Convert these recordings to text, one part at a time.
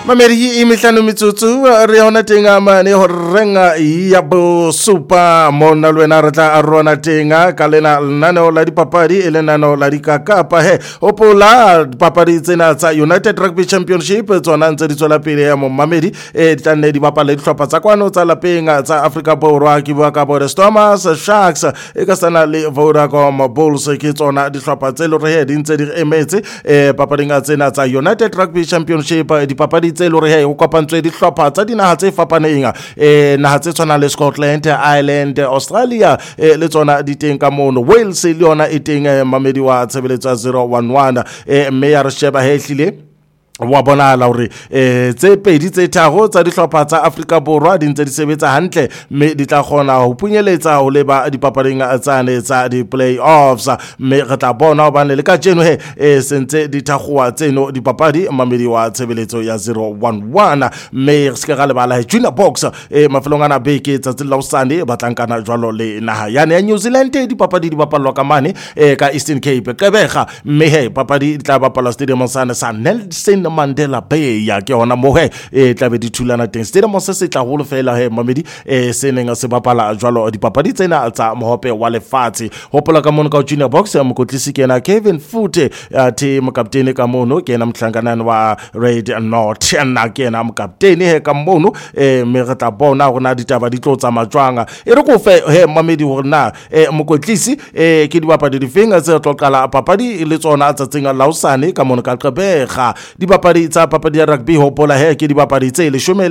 Mameri imihlanu mitsutsu re hona tenga mane ho renga ya bo super mona lwena re tla rona tenga ka lena lenaneo la dipapadi e lenaneo la dikakapa he hopola dipapadi tsena tsa United Rugby Championship tsona ntse di tswela pele ya Momamedi di tla nne di bapala dihlopha tsa kwano tsa lapeng tsa Africa Borwa ke bua ka bo Stormers Sharks e ka sana le Vodacom Bulls ke tsona dihlopha tse le re di ntse di emetse papading tsena tsa United Rugby Championship dipapadi tse le re o kopantswe dihlopha tsa dinaha tse fapaneng naha tse tshwana le Scotland, Ireland, Australia le tsona di teng ka mono. Wales le yona e teng mamedi wa tshebeletso 011 mme ya re sheba hehlile wa bona la hore tse pedi tse tharo tsa dihlopha tsa Africa Borwa di ntse di sebetsa hantle mme di tla khona ho punyeletsa ho leba dipapading tsane tsa di playoffs mme re tla bona ho bane le ka jeno sentse di thakgoa tseno dipapadi mamedi wa tshebeletso ya 011 mme re se ga lebala Junior Box mafelong ana beke tsa tsela usane batlankana jwalo le naha yane ya New Zealand dipapadi di bapalwa ka mane ka Eastern Cape Kebega mme papadi di tla bapalwa stadium sa Nelson Mandela Bay ya ke hona mo tla be di thulana teng stadium se se tla holo fela mamedi se neng se bapala jwalo dipapadi tsena tsa mohope wa lefatshe hopola ka mono ka Junior Box mokotlisi kena Kevin Fute te mokaptene ka mono kena mhlanganani wa Red North na kena mokaptene ka mono me re tla bona rona ditaba di tlotsa majwanga e re ko fe mamedi hona mokotlisi ke di bapadi di fenga tse tlokala papadi le tsona tsa tsenga lausane ka mono ka Kebega dipapadi tsa papadi ya rugby hopola ke dipapadi tse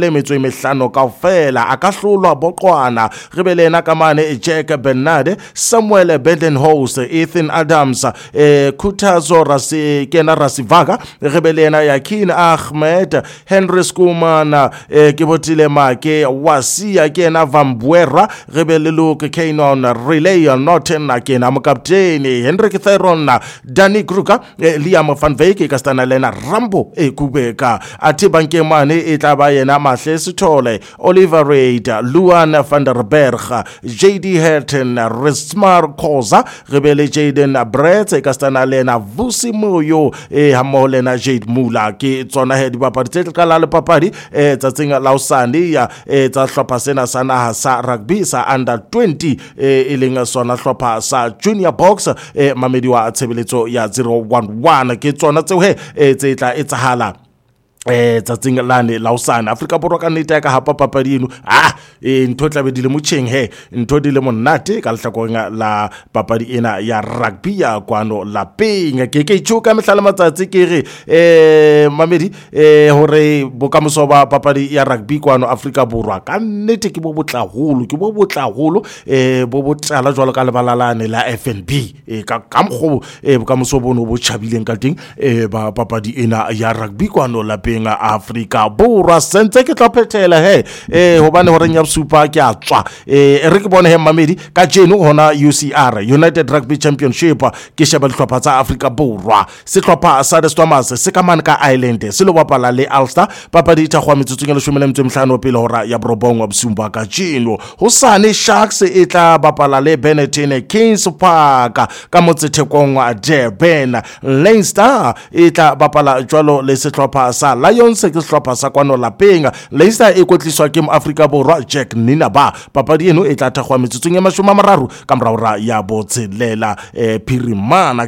15 kaofela a ka hlolwa boqwana re be lena ka mane Jack Bernard, Samuel Bendenhorst, Ethan Adams, Kutazo Rasivaga re be lena Yakin Ahmed, Henry Skumana ke botile make Wasia kena Vambuera re be le Luke Canon Relay Norton kena mokapteni Henrik Theron, Danny Kruger, Liam van Wyk ka stana lena Rambo Kubeka ati banke mane e tla ba yena Mahle Sithole, Oliver Reid, Luan van der Berg, JD Herten, Resmar Khoza re be le Jaden Brett ka stana lena Vusi Moyo hammoho lena Jade Mula ke tsona he dipapadi tse tla le papadi tsa tsenga lausane ya tsa hlopha sena sa naha sa rugby sa under 20 e leng sona hlopha sa Junior Box mamedi wa tshebeletso ya 011 ke tsona tse tse tla etsahala tsatsing lane lausana Africa Borwa ka nnete ka hapa papadi eno ntho tla be di le motjheng ntho di le monate ka lehlakoreng la papadi ena ya rugby ya kwano lapeng ke tshuka mehlala matsatsi ke re mamedi hore bokamoso ba papadi ya rugby kwano Africa Borwa ka nnete ke bo botlaholo bo botala jwalo ka lebalalane la FNB ka mkgo bokamoso bono bo tshabileng ka teng ba papadi ena ya rugby kwano lapeng Africa Borwa sentse ke tla phethela hobane hore nya super ke a tswa re ke bone mamedi ka jeno hona UCR United Rugby Championship ke sheba dihlopha tsa Africa Borwa sehlopha sa the Stormers se ka man ka Ireland se lo bapala le Ulster papadi tsa khwa metsutsung ya 15 pele hora ya borobong wa bsumba ka jeno hosane Sharks e tla bapala le Benetton Kings Park ka motsethekong wa Durban. Leinster e tla bapala jwalo le sehlopha sa Lions ke sehlopha sa kwano lapeng. Leicester e kwetliswa ke Africa Borwa Jack Ninaba papadi eno e tla thakgwa metsutsung ya 30 ka morao ya botselela Phirimana